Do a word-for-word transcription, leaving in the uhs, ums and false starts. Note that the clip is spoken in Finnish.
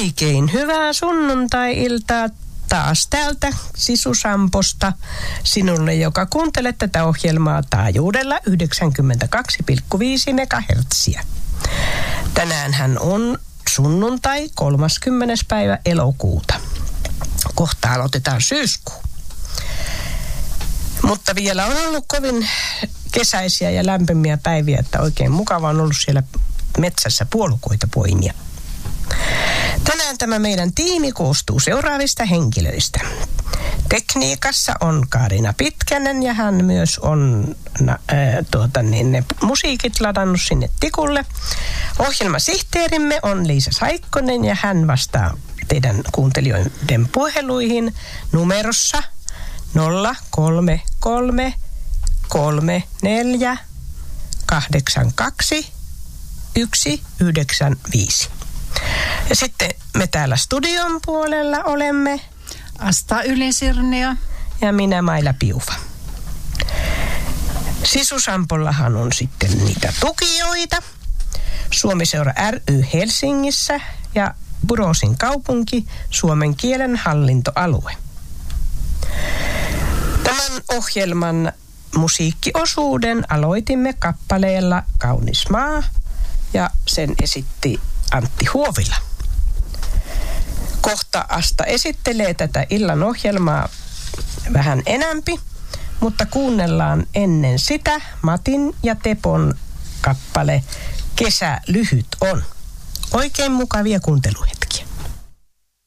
Oikein hyvää sunnuntai-iltaa taas täältä Sisusamposta sinulle, joka kuuntelet tätä ohjelmaa taajuudella yhdeksänkymmentäkaksi pilkku viisi megahertsiä. Tänäänhän on sunnuntai kolmaskymmenes päivä elokuuta. Kohta aloitetaan syyskuu. Mutta vielä on ollut kovin kesäisiä ja lämpimiä päiviä, että oikein mukava on ollut siellä metsässä puolukoita poimia. Tänään tämä meidän tiimi koostuu seuraavista henkilöistä. Tekniikassa on Kaarina Pitkänen ja hän myös on na, ää, tuota, niin ne musiikit ladannut sinne tikulle. Ohjelmasihteerimme on Liisa Saikkonen ja hän vastaa teidän kuuntelijoiden puheluihin numerossa nolla kolme kolme kolme neljä kahdeksan kaksi yksi yhdeksän viisi. Ja sitten me täällä studion puolella olemme Asta Ylisirniö ja minä Maila Piuva. Sisusampollahan on sitten niitä tukijoita. Suomiseura ry Helsingissä ja Burosin kaupunki Suomen kielen hallintoalue. Tämän ohjelman musiikkiosuuden aloitimme kappaleella Kaunis maa ja sen esitti Antti Huovila. Kohta Asta esittelee tätä illan ohjelmaa vähän enämpi, mutta kuunnellaan ennen sitä Matin ja Tepon kappale Kesä lyhyt on. Oikein mukavia kuunteluita.